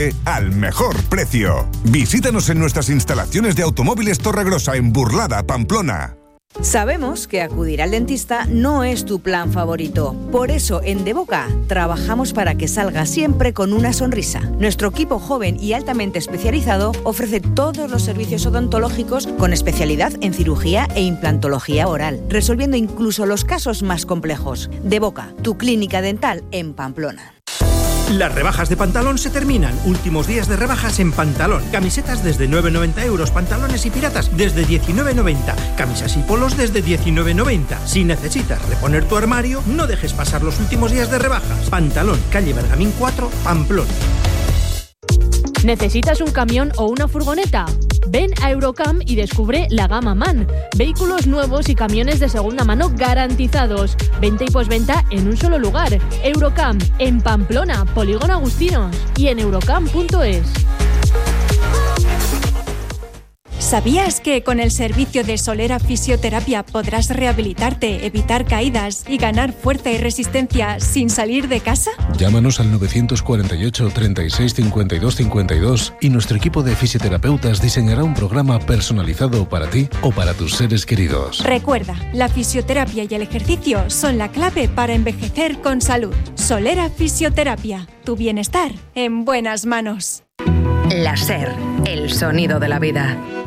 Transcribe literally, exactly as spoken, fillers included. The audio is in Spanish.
al mejor precio. Visítanos en nuestras instalaciones de Automóviles Torregrosa en Burlada, Pamplona. Sabemos que acudir al dentista no es tu plan favorito. Por eso, en Devoca trabajamos para que salgas siempre con una sonrisa. Nuestro equipo joven y altamente especializado ofrece todos los servicios odontológicos con especialidad en cirugía e implantología oral, resolviendo incluso los casos más complejos. Devoca, tu clínica dental en Pamplona. Las rebajas de Pantalón se terminan. Últimos días de rebajas en Pantalón. Camisetas desde nueve noventa euros, pantalones y piratas desde diecinueve noventa, camisas y polos desde diecinueve noventa. Si necesitas reponer tu armario, no dejes pasar los últimos días de rebajas. Pantalón, calle Bergamín cuatro, Pamplona. ¿Necesitas un camión o una furgoneta? Ven a Eurocam y descubre la gama MAN. Vehículos nuevos y camiones de segunda mano garantizados. Venta y posventa en un solo lugar. Eurocam, en Pamplona, Polígono Agustinos y en eurocam punto es. ¿Sabías que con el servicio de Solera Fisioterapia podrás rehabilitarte, evitar caídas y ganar fuerza y resistencia sin salir de casa? Llámanos al nueve cuatro ocho, treinta y seis, cincuenta y dos cincuenta y dos y nuestro equipo de fisioterapeutas diseñará un programa personalizado para ti o para tus seres queridos. Recuerda, la fisioterapia y el ejercicio son la clave para envejecer con salud. Solera Fisioterapia, tu bienestar en buenas manos. La SER, el sonido de la vida.